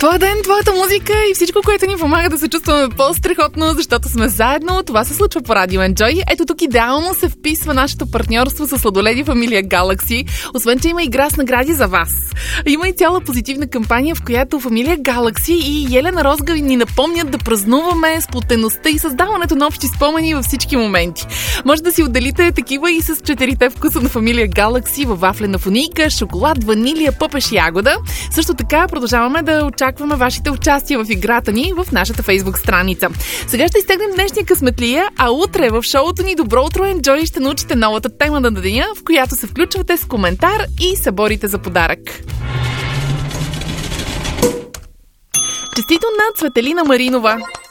Твоя ден, твоята музика и всичко, което ни помага да се чувстваме по-страхотно, защото сме заедно. Това се случва по Радио Enjoy. Ето тук идеално се вписва нашето партньорство с сладоледи фамилия Galaxy. Освен, че има игра с награди за вас. Има и цяла позитивна кампания, в която фамилия Galaxy и Елена Розга ни напомнят да празнуваме сплотеността и създаването на общи спомени във всички моменти. Може да си отделите такива и с 4 вкуса на фамилия Galaxy във вафлена фунийка, шоколад, ванилия, пъпеш и ягода. Също така продължаваме да очакваме вашите участия в играта ни в нашата Фейсбук страница. Сега ще изтегнем днешния късметлия, а утре в шоуто ни Добро утро, Enjoy ще научите новата тема на деня, в която се включвате с коментар и се борите за подарък. Честито на Цветелина Маринова!